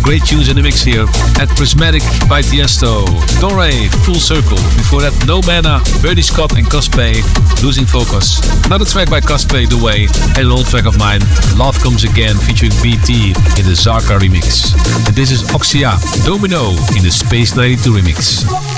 great tunes in the mix here. At Prismatic by Tiesto, Dore, Full Circle. Before that, No Mana, Bernie Scott and Cosplay, Losing Focus. Another track by Cosplay, The Way, and an old track of mine, Love Comes Again, featuring BT in the Zarka remix. And this is Oxia, Domino in the Space 92 remix.